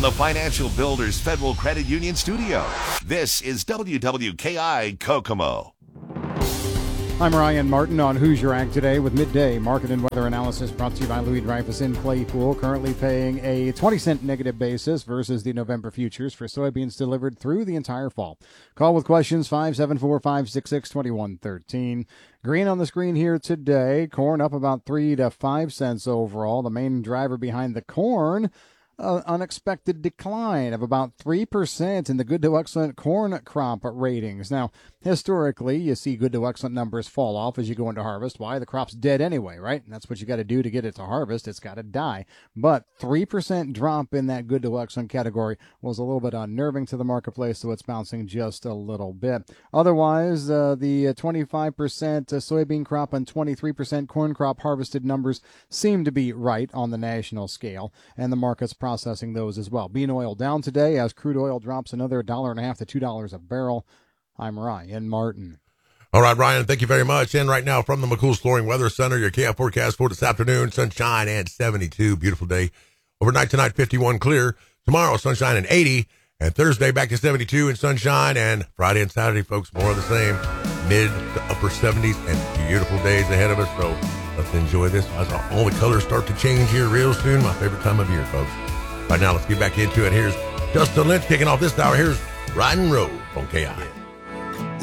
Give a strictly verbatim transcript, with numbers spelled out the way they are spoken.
the Financial Builders Federal Credit Union studio, this is W W K I Kokomo. I'm Ryan Martin on Who's Your Ag today with midday market and weather analysis brought to you by Louis Dreyfus in Claypool, currently paying a twenty cent negative basis versus the November futures for soybeans delivered through the entire fall. Call with questions five seven four, five six six, two one one three. Green on the screen here today. Corn up about three to five cents overall. The main driver behind the corn, Uh, unexpected decline of about three percent in the good to excellent corn crop ratings. Now, historically, you see good to excellent numbers fall off as you go into harvest. Why? The crop's dead anyway, right? And that's what you got to do to get it to harvest. It's got to die. But three percent drop in that good to excellent category was a little bit unnerving to the marketplace, so it's bouncing just a little bit. Otherwise, uh, the twenty-five percent soybean crop and twenty-three percent corn crop harvested numbers seem to be right on the national scale, and the market's processing those as well. Bean oil down today as crude oil drops another dollar and a half to two dollars a barrel. I'm Ryan Martin. All right, Ryan, thank you very much. And right now from the McCool's Flooring Weather Center, your K F forecast for this afternoon: sunshine and seventy-two, beautiful day. Overnight tonight, fifty-one clear. Tomorrow, sunshine and eighty, and Thursday back to seventy-two and sunshine. And Friday and Saturday, folks, more of the same, mid to upper seventies, and beautiful days ahead of us. So let's enjoy this as all the colors start to change here real soon. My favorite time of year, folks. Right now, let's get back into it. Here's Justin Lynch kicking off this hour. Here's Riding Road on K I.